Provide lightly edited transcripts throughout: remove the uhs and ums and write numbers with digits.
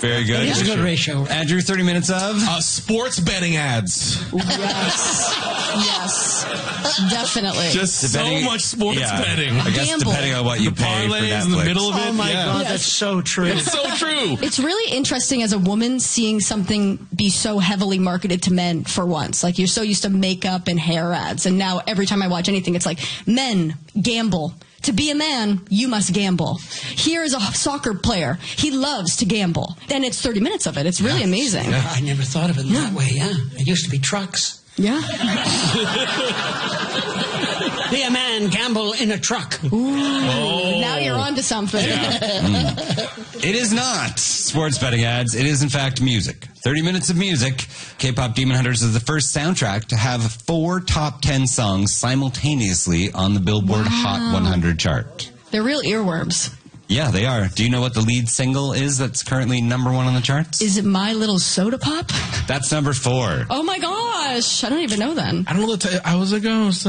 Very good. It's a good ratio. Andrew, 30 minutes of? Sports betting ads. Yes, definitely. Just so much sports betting. I guess Gamble. depending on what you The pay for parlays Netflix. in the middle of it. Oh my God, Yes. that's so true. It's so true. It's really interesting as a woman seeing something be so heavily marketed to men for once. Like, you're so used to makeup and hair ads, and now every time I watch anything, it's like, men, gamble. To be a man, you must gamble. Here is a soccer player. He loves to gamble. And it's 30 minutes of it. It's really amazing. Yeah, I never thought of it that way, It used to be trucks. Yeah. Be a man, gamble in a truck. Now you're on to something. It is not sports betting ads. It is, in fact, music. 30 minutes of music. K-Pop Demon Hunters is the first soundtrack to have 4 top 10 songs simultaneously on the Billboard Hot 100 chart. They're real earworms. Yeah, they are. Do you know what the lead single is that's currently number 1 on the charts? Is it My Little Soda Pop? That's number 4. Oh my gosh. I don't even know then. I don't know. I was a ghost.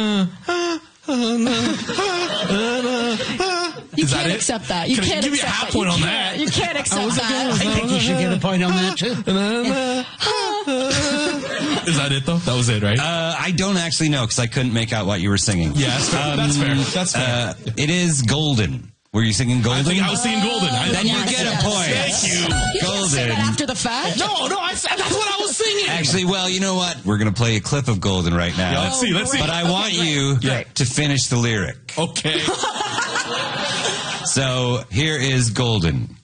You Is that can't it? accept that. You Can I can't give you a accept half that. point You on can't. that? You can't accept that. I think you should get a point on that, too. Is that it, though? That was it, right? I don't actually know because I couldn't make out what you were singing. Yes, that's fair. That's fair. It is Golden. Were you singing Golden? I was singing Golden. Then you get a point. Thank you. You can't say that after the fact. No, that's what I was singing. Actually, well, you know what? We're going to play a clip of Golden right now. Yeah, let's see. But I want you to finish the lyric. Okay. So here is Golden.